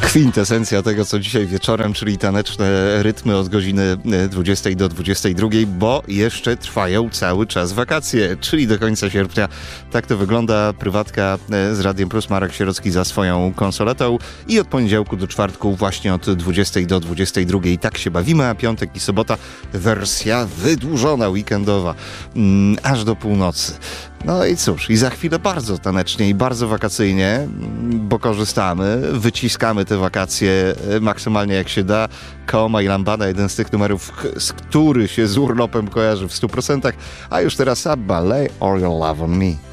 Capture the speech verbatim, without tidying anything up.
kwintesencja tego, co dzisiaj wieczorem, czyli taneczne rytmy od godziny dwudziestej do dwudziestej drugiej, bo jeszcze trwają cały czas wakacje, czyli do końca sierpnia. Tak to wygląda. Prywatka z Radiem Plus, Marek Sierocki za swoją konsoletą i od poniedziałku do czwartku właśnie od dwudziestej do dwudziestej drugiej. Tak się bawimy, a piątek i sobota wersja wydłużona, weekendowa, mm, aż do północy. No i cóż, i za chwilę bardzo tanecznie i bardzo wakacyjnie, bo korzystamy, wyciskamy te wakacje maksymalnie jak się da. Kaoma i Lambada, jeden z tych numerów, z który się z urlopem kojarzy w stu procentach, a już teraz Abba, Lay All Your Love on Me.